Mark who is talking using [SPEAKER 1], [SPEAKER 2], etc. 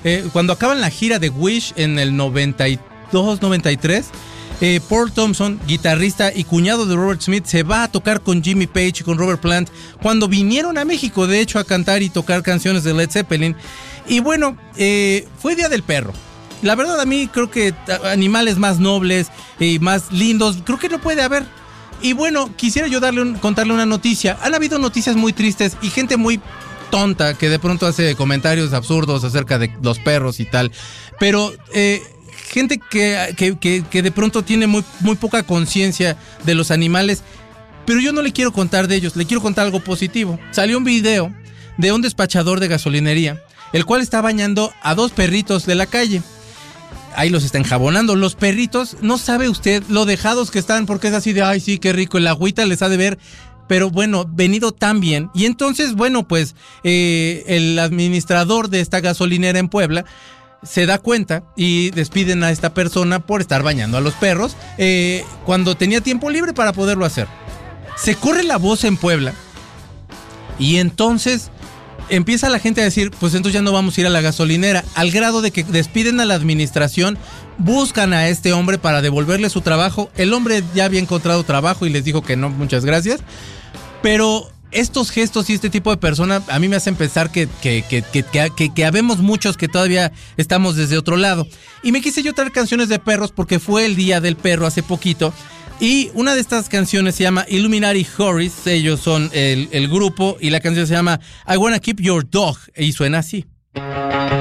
[SPEAKER 1] cuando acaban la gira de Wish en el 92-93, Paul Thompson, guitarrista y cuñado de Robert Smith, se va a tocar con Jimmy Page y con Robert Plant cuando vinieron a México, de hecho, a cantar y tocar canciones de Led Zeppelin. Y bueno, fue Día del Perro. La verdad, a mí creo que animales más nobles y más lindos, creo que no puede haber. Y bueno, quisiera yo contarle una noticia. Han habido noticias muy tristes y gente muy tonta que de pronto hace comentarios absurdos acerca de los perros y tal. Pero gente que de pronto tiene muy poca conciencia de los animales. Pero yo no le quiero contar de ellos, le quiero contar algo positivo. Salió un video de un despachador de gasolinería, el cual está bañando a 2 perritos de la calle. Ahí los está enjabonando. Los perritos, no sabe usted lo dejados que están, porque es así de, ay, sí, qué rico, el agüita les ha de ver, pero bueno, venido tan bien. Y entonces, bueno, pues el administrador de esta gasolinera en Puebla se da cuenta y despiden a esta persona por estar bañando a los perros cuando tenía tiempo libre para poderlo hacer. Se corre la voz en Puebla y entonces empieza la gente a decir, pues entonces ya no vamos a ir a la gasolinera, al grado de que despiden a la administración, buscan a este hombre para devolverle su trabajo. El hombre ya había encontrado trabajo y les dijo que no, muchas gracias. Pero estos gestos y este tipo de personas a mí me hacen pensar que habemos muchos que todavía estamos desde otro lado. Y me quise yo traer canciones de perros porque fue el Día del Perro hace poquito. Y una de estas canciones se llama Illuminati Horrors, ellos son el grupo, y la canción se llama I Wanna Keep Your Dog, y suena así.